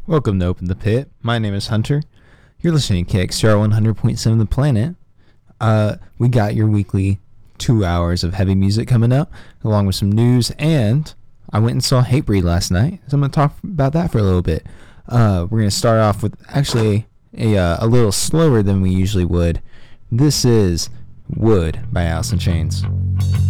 Welcome to Open the Pit. My name is Hunter. You're listening to KXR 100.7 The Planet. We got your weekly 2 hours of heavy music coming up, along with some news, and I went and saw Hatebreed last night, so I'm going to talk about that for a little bit. We're going to start off with actually a little slower than we usually would. This is Wood by Alice in Chains.